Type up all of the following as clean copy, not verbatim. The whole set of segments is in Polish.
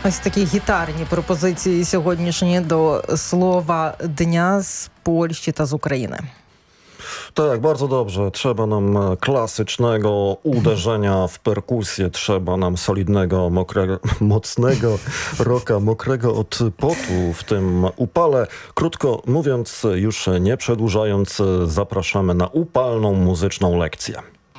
Ось такі гітарні пропозиції сьогоднішні до слова dnia z Polski та z Ukrainy. Tak, bardzo dobrze. Trzeba nam klasycznego uderzenia w perkusję, trzeba nam solidnego, mocnego rocka, mokrego od potu w tym upale. Krótko mówiąc, już nie przedłużając, zapraszamy na upalną muzyczną lekcję.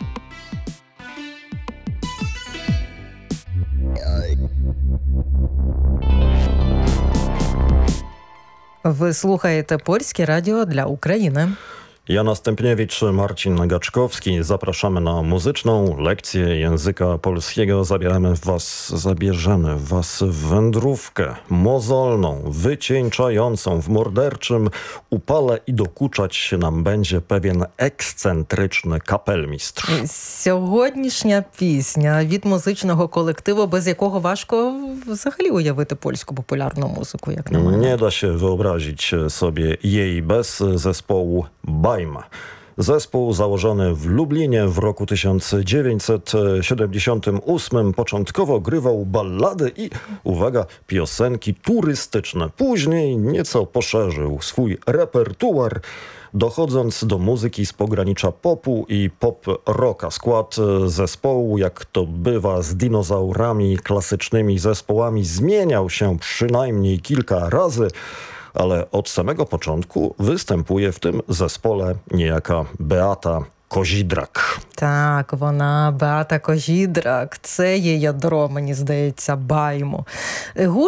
Ви слухаєте Польське радіо для України. Jana Stępniewicz, Marcin Gaczkowski. Zapraszamy na muzyczną lekcję języka polskiego. Zabierzemy was w wędrówkę mozolną, wycieńczającą w morderczym upale i dokuczać się nam będzie pewien ekscentryczny kapelmistrz. Сьогоднішня пісня від музичного колективу, без якого важко взагалі уявити польську популярну музику, як на мене. Nie da się wyobrazić sobie jej bez zespołu Bajma. Zespół założony w Lublinie w roku 1978 początkowo grywał ballady i, uwaga, piosenki turystyczne. Później nieco poszerzył swój repertuar, dochodząc do muzyki z pogranicza popu i pop-rocka. Skład zespołu, jak to bywa z dinozaurami, klasycznymi zespołami, zmieniał się przynajmniej kilka razy, ale od samego początku występuje w tym zespole niejaka Beata Kozidrak. Так, вона Беата Козідрак. Це є ядро, мені здається, Байму.